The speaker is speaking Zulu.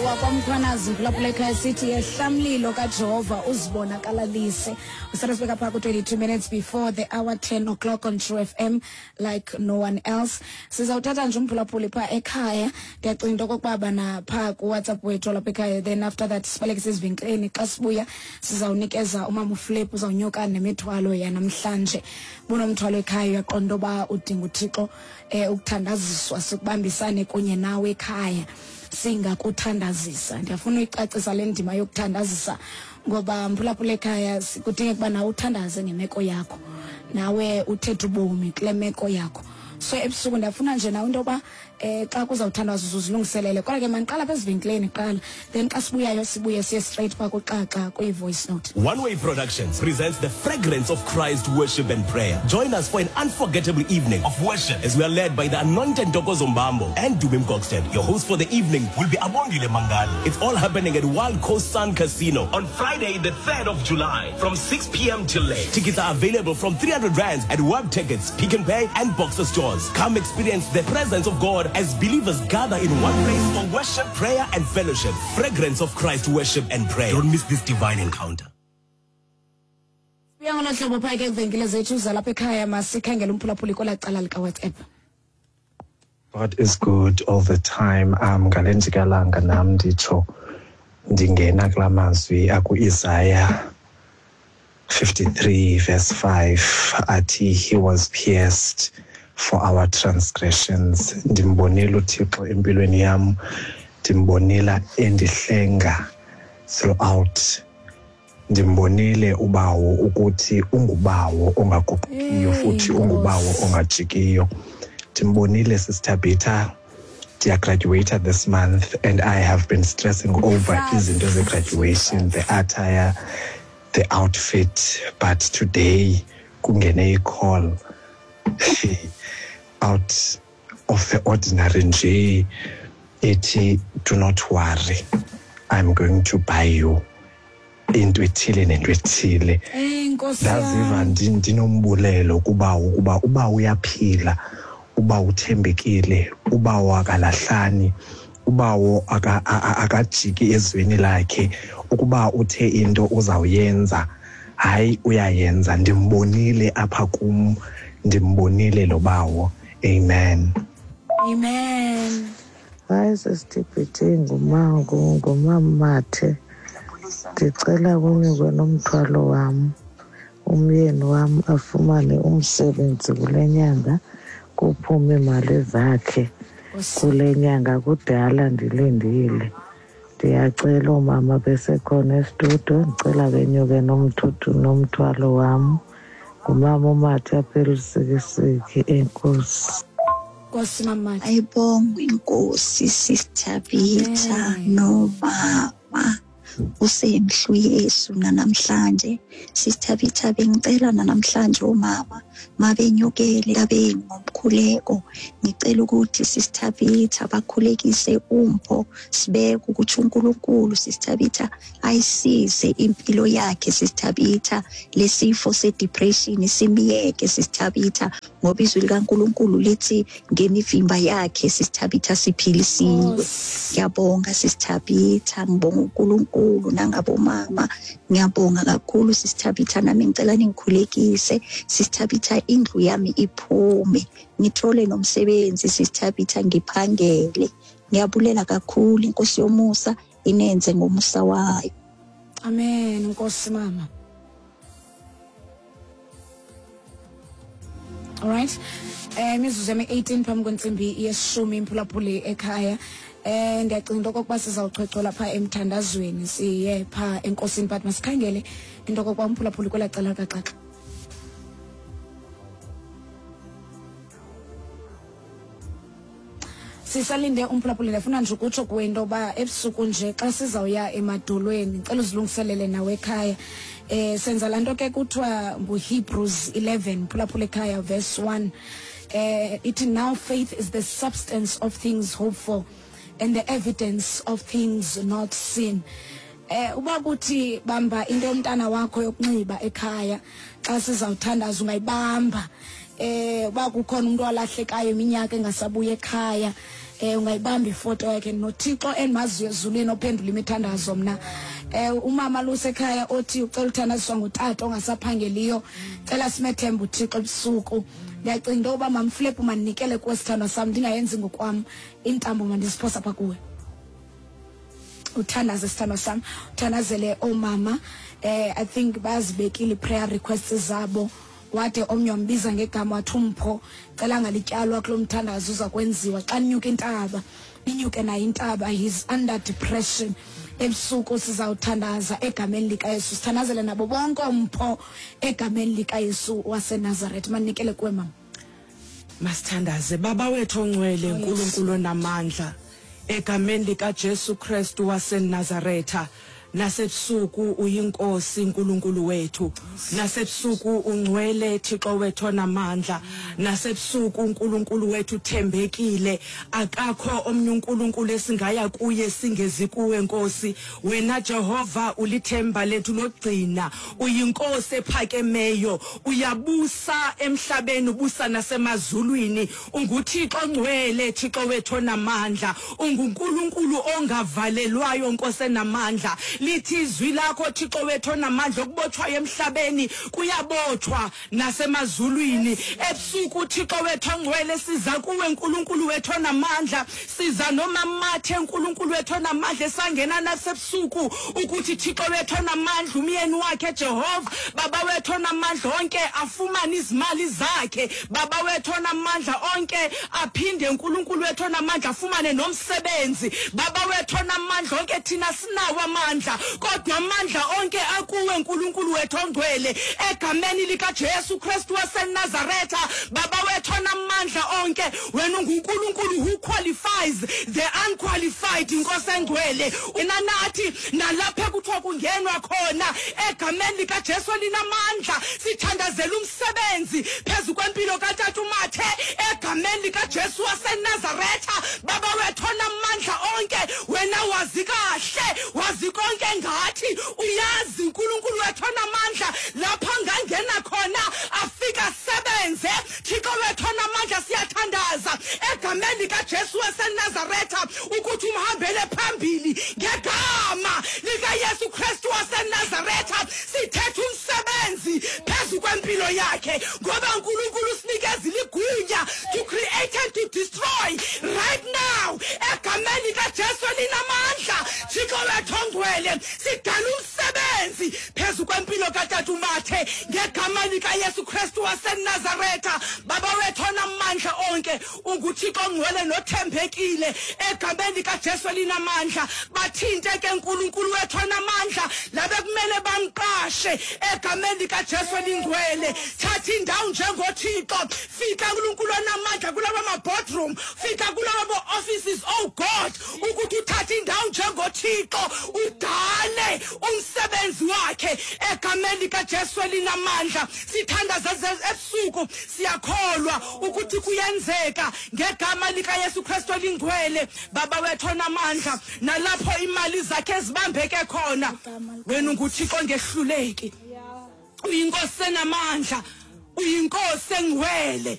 wakwamkhwanazi mphulaphula ekhaya sithi yehlamlilo kaJehova uzibonakalalise. Usara speak up 22 minutes before the hour 10 o'clock on True FM like no one else. Sizawuthatha nje umphulaphula pha ekhaya. Ndiyacinga into kokuba na pha ku WhatsApp wethu lapha ekhaya. Then after that sibalekise isivinkeni xa sibuya sizawunikeza umama uFlip uzawunyuka nemithwalo yanamhlanje. Bunomthwalo ekhaya uyaqonda ba udinga uThixo ukuthandaziswa sikubambisane kunye nawe ekhaya. Singakuthandazisa ndiyafuna uyicacisa le ndima yokuthandazisa ngoba mphulaphula ekhaya kudinga kuba nawe uthandaze ngemeko yakho nawe uthethe ubomi kule meko yakho. So ebusuku ndiyafuna nje nawe into yoba xa kuzawuthandazwa uzilungiselele kodwa ke maniqala phezivenkileni kuqala then xa sibuye siye straight pha kuxaxa kwi-voice note. One Way Productions presents the fragrance of Christ worship and prayer. Join us for an unforgettable evening of worship as we are led by the anointed Ntokozo Mbambo and Dubim Coxted. Your host for the evening will be Abongile Mangali. It's all happening at Wild Coast Sun Casino on Friday the 3rd of July from 6 p.m. till late. Tickets are available from 300 rands at Web Tickets, Pick n Pay and Boxer stores. Come experience the presence of God as believers gather in one place for worship, prayer and fellowship. Fragrance of Christ worship and prayer. Don't miss this divine encounter. God is good all the time. Ngalenjikalanga nam nditsho ndingena kula mazwi aku Isaiah 53 verse 5 athi he was pierced for our transgressions. Ndimbonile uThixo empilweni yam, ndimbonile endihlenga throughout. Ndimbonile ubawo ukuthi ungubawo ongaguqukiyo futhi ungubawo ongajikiyo. Ndimbonile Sister Bita, I graduated this month and I have been stressing over izinto ze graduation, the attire, the outfit, but today kungene call out of the ordinary nje ethi do not worry, I'm going to buy you into ethile nento ethile. Ndaziva ndinombulelo kuba uba uyaphila, uba uthembekile, uba wakalahlani, uba akajiki ezweni lakhe, ukuba uthe into uzawuyenza hayi uyayenza. Ndimbonile apha kum, ndimbonile lo bawo. Amen. Amen. Hayi sesitiphethe ngumammathe. Ndicela kunikwe nomthwalo wam. Umyeni wam afumane umsebenzi kule nyanga, kuphume imali zakhe kule nyanga. Kudala ndilindile. Ndiyacela umama besekhona estudio, ndicela benyuke nomthwalo wam. Ngumama uMathe apha eLusikisiki. Enkosi. Nkosi mama. Ayibonge inkosi Sister Bita nomama usemhlu Yesu namhlanje. Sister Bita bengicela namhlanje umama mabenyukele abe ngomkhuleko, ngicela ukuthi Sister Bita bakhulekise umpho sibeke ukuthi uNkulunkulu Sister Bita ayisize impilo yakhe. Sister Bita lesifo se-depression simiyeke Sister Bita ngoba izwi likaNkulunkulu lithi ngemivimba yakhe Sister Bita siphilisiwe. Ngiyabonga Sister Bita, ngibonga uNkulunkulu nangabomama. Ngiyabonga kakhulu Sister Bita, nami ngicela ningikhulekise Sister Bita, indlu yami iphume, ngithole nomsebenzi Sister Bita, ngiphangele. Ngiyabulela kakhulu inkosi yomusa inenze ngomusa wayo. Amen. Nkosi mama. All right. Mizuzu 18 phambi kwentsimbi yeshumi mphulaphuli ekhaya. Ndiyacinga into kokuba sizawuchwechola pha emthandazweni siye pha enkosini, but masikhangele into kokuba umphulaphuli kwela cala kaxaxa. Sisalinde umphulaphuli, ndifuna nje ukutsho kuwe into yoba ebusuku nje xa sizawuya emadolweni ndicela uzilungiselele nawe ekhaya. Senza laa nto ke kuthiwa nguHebrews 11 mphulaphuli ekhaya verse 1. Ithi now faith is the substance of things hoped for and the evidence of things not seen. Uba kuthi bamba into yomntana wakho yokunxiba ekhaya xa sizawuthandaza ungayibamba. Uba kukhona umuntu walahlekayo iminyaka engasabuya ekhaya ungayibamba ifoto yakhe noThixo endimaziyo ezulwini ophendula imithandazo mna. Umama lusekhaya othi ucela uthandaziswa ngutata ongasaphangeliyo, cela simethembe uThixo ebusuku. Ndiyacinga into yoba mamflip mandinikele kuwe sithandwa sam, ndingayenzi ngokwam, intambo mandiziphosa apha kuwe. Uthandaze sithandwa sam, uthandazele omama. I think bazibekile prayer requests zabo. Wade omnye wambiza ngegama wathi uMpho, cela ngalityalwa kulo mthandazo uza kwenziwa xa ninyuka intaba. Inyuke nayo intaba, he's under depression. Ebusuku sizawuthandaza egameni lika Yesu, sithandazele nabo bonke uMpho egameni lika Yesu waseNazaretha. Manikele kuwe mama. Masithandaze. Baba wethu ongcwele, uNkulunkulu onamandla, egameni lika Jesu Kristu waseNazaretha, nasebusuku uyinkosi uNkulunkulu wethu, nasebusuku ungcwele Thixo wethu onamandla, nasebusuku uNkulunkulu wethu thembekile, akakho omnye uNkulunkulu esingaya kuye singezi kuwe Nkosi. Wena Jehova ulithemba lethu logcina, uyinkosi ephakemeyo, uyabusa emhlabeni, ubusa nasemazulwini, unguThixo ongcwele, Thixo wethu onamandla, unguNkulunkulu ongavalelwayo, Nkosi enamandla. Lithi izwi lakho Thixo wethu onamandla, okubotshwa emhlabeni kuyabotshwa nasemazulwini. Ebusuku Thixo wethu ongcwele siza kuwe uNkulunkulu wethu onamandla, siza nomamathe uNkulunkulu wethu onamandla, sangena nasebusuku ukuthi Thixo wethu onamandla umyeni wakhe Jehova, baba wethu onamandla onke afumane izimali zakhe, baba wethu onamandla onke aphinde uNkulunkulu wethu onamandla afumane nomsebenzi, baba wethu onamandla onke thina sinawo amandla, kodwa amandla onke akuwe uNkulunkulu wethu ongcwele, egameni lika Jesu Kristu waseNazaretha. Baba wethu onamandla onke, wena unguNkulunkulu who qualifies the unqualified, Nkosi engcwele. Wena nathi nalapha kuthiwa kungenwa khona, egameni lika Jesu linamandla, sithandazela umsebenzi phezu kwempilo kaTata uMathe, egameni lika Jesu waseNazaretha. Baba wethu onamandla onke, wena wazi kahle, wazi konke ngathi, uyazi uNkulunkulu wethu onamandla lapha ngangena khona afika sebenze. Thixo wethu onamandla siyathandaza egameni lika Jesu waseNazaretha ukuthi umhambele phambili ngegama lika Yesu Kristu waseNazaretha. Sithetha umsebenzi phezu kwempilo yakhe, ngoba uNkulunkulu usinikeza igunya to create and to destroy right now. Egameni lika Jesu linamandla, Thixo wethu ongcwele, sidala umsebenzi phezu kwempilo kaTata uMathe ngegama lika Yesu Kristu waseNazaretha. Baba wethu onamandla onke, unguThixo ongcwele nothembekile, egameni lika Jesu linamandla. Bathinte ke uNkulunkulu wethu onamandla labe kumele bamqashe, egameni lika Jesu lingcwele. Thatha indawo njengoThixo, fika uNkulunkulu onamandla kulabo ma-boardroom, fika kulabo offices, oh God, ukuthi uthatha indawo njengoThixo, udale umsebenzi wakhe egameni lika Jesu linamandla. Sithandaza ebusuku, siyakholwa ukuthi kuyenzeka ngegama lika Yesu Kristu lingcwele. Baba wethu onamandla, nalapho imali zakhe zibambeke khona, wena unguThixo ongehluleki, uyinkosi enamandla, uyinkosi engcwele,